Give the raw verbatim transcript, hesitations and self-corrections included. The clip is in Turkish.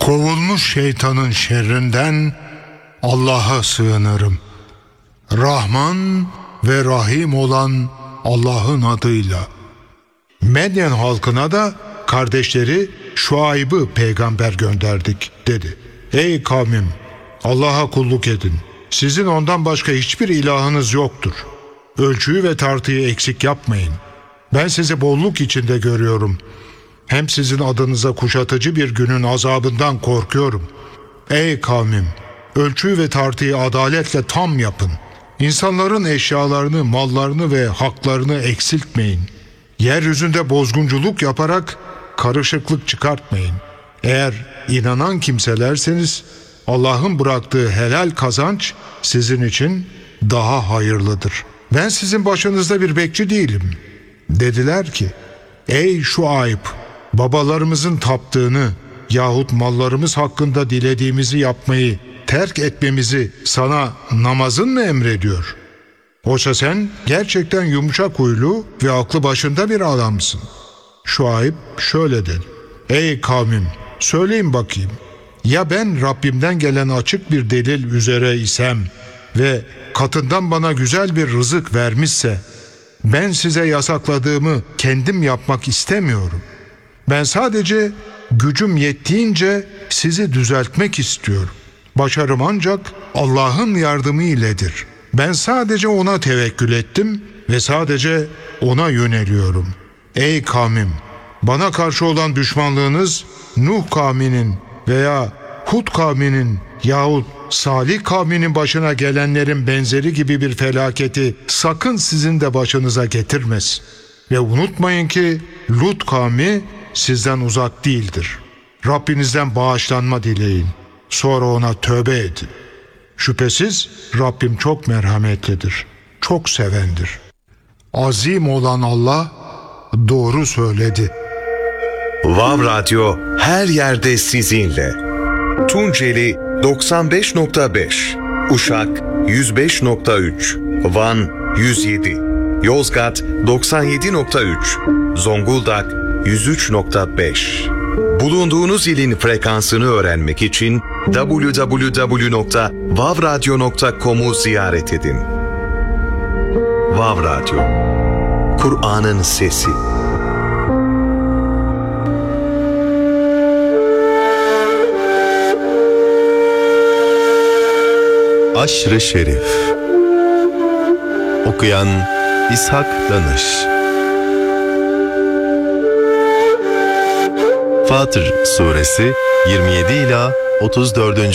Kovulmuş şeytanın şerrinden Allah'a sığınırım. Rahman ve Rahim olan Allah'ın adıyla. Medyen halkına da kardeşleri Şuayb'ı peygamber gönderdik dedi. Ey kavmim, Allah'a kulluk edin. Sizin ondan başka hiçbir ilahınız yoktur. Ölçüyü ve tartıyı eksik yapmayın. Ben sizi bolluk içinde görüyorum. Hem sizin adınıza kuşatıcı bir günün azabından korkuyorum. Ey kavmim, ölçüyü ve tartıyı adaletle tam yapın. İnsanların eşyalarını, mallarını ve haklarını eksiltmeyin. Yeryüzünde bozgunculuk yaparak karışıklık çıkartmayın. Eğer inanan kimselerseniz Allah'ın bıraktığı helal kazanç sizin için daha hayırlıdır. Ben sizin başınızda bir bekçi değilim. Dediler ki, ey Şuayb, babalarımızın taptığını yahut mallarımız hakkında dilediğimizi yapmayı terk etmemizi sana namazın mı emrediyor? Oysa sen gerçekten yumuşak huylu ve aklı başında bir adamsın. Şuayb şöyle dedi. Ey kavmim, söyleyin bakayım. Ya ben Rabbimden gelen açık bir delil üzere isem ve katından bana güzel bir rızık vermişse, ben size yasakladığımı kendim yapmak istemiyorum. Ben sadece gücüm yettiğince sizi düzeltmek istiyorum. Başarım ancak Allah'ın yardımı iledir. Ben sadece ona tevekkül ettim ve sadece ona yöneliyorum. Ey kavmim, bana karşı olan düşmanlığınız Nuh kavminin veya Hud kavminin yahut Salih kavminin başına gelenlerin benzeri gibi bir felaketi sakın sizin de başınıza getirmez. Ve unutmayın ki Lut kavmi sizden uzak değildir. Rabbinizden bağışlanma dileyin. Sonra ona tövbe edin. Şüphesiz Rabbim çok merhametlidir, çok sevendir. Azim olan Allah doğru söyledi. Vav Radyo her yerde sizinle. Tunceli doksan beş nokta beş, Uşak yüz beş nokta üç, Van yüz yedi, Yozgat doksan yedi nokta üç, Zonguldak yüz üç nokta beş. Bulunduğunuz ilin frekansını öğrenmek için double-u double-u double-u nokta vav radyo nokta com'u ziyaret edin. Vav Radyo, Kur'an'ın sesi. Aşr-ı Şerif. Okuyan İshak Danış. Fatır Suresi yirmi yedi ila otuz dördüncü